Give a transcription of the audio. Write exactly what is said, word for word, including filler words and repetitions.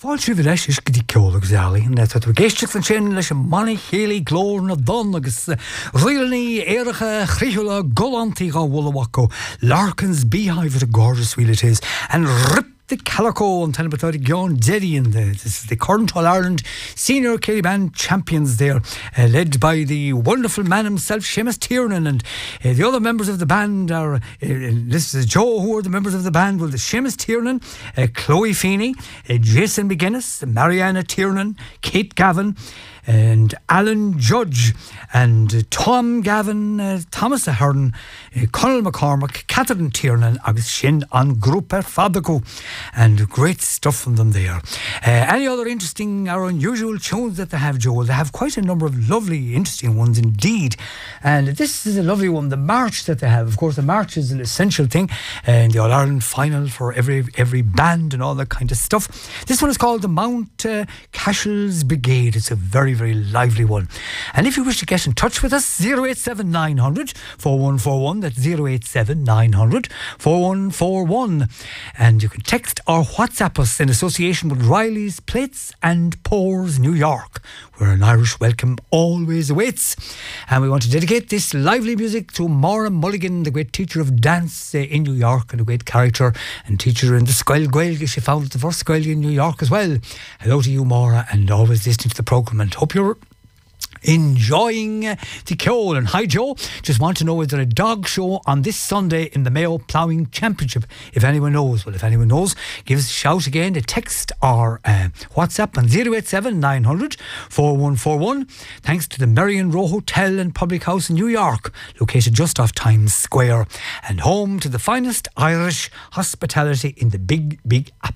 Fáilte bhí leis is go dtí ceola agus ealaí, na tá géisteach an sin leis an manna chéalaí glór na don agus rialaí éiricha chríthúla golantaí á bhulahaco, Larkin's Beehive, what a gorgeous wheel it is, and rip the Calico and Tennebatari Gyon Deddy in the, this is the current All Ireland Senior Kerry Band champions there, uh, led by the wonderful man himself, Seamus Tiernan, and uh, the other members of the band are, uh, this is Joe, who are the members of the band, well, the Seamus Tiernan, uh, Chloe Feeney, uh, Jason McGuinness, Mariana Tiernan, Kate Gavin, and Alan Judge, and uh, Tom Gavin, uh, Thomas Ahern, uh, Conal McCormack, Catherine Tiernan, agus Shin an Gruppe Fabrico, and great stuff from them there. Uh, any other interesting or unusual tunes that they have, Joel? They have quite a number of lovely, interesting ones indeed. And this is a lovely one, the march that they have. Of course, the march is an essential thing uh, in the All-Ireland final for every every band and all that kind of stuff. This one is called the Mount uh, Cashels Brigade. It's a very, very lively one. And if you wish to get in touch with us, zero eight seven nine hundred four one four one, that's zero eight seven nine hundred four one four one. And you can text or WhatsApp us in association with Riley's Plates and Pours New York, where an Irish welcome always awaits. And we want to dedicate this lively music to Maura Mulligan, the great teacher of dance uh, in New York, and a great character and teacher in the Scoil Gaeilge. She founded the first Gaeilge in New York as well. Hello to you, Maura, and always listening to the programme, and hope you're enjoying uh, the Ceol. And hi Joe, just want to know, is there a dog show on this Sunday in the Mayo Ploughing Championship? If anyone knows, well, if anyone knows, give us a shout again, a text or uh, WhatsApp on zero eight seven nine hundred four one four one. Thanks to the Marion Row Hotel and Public House in New York, located just off Times Square, and home to the finest Irish hospitality in the big, big apple.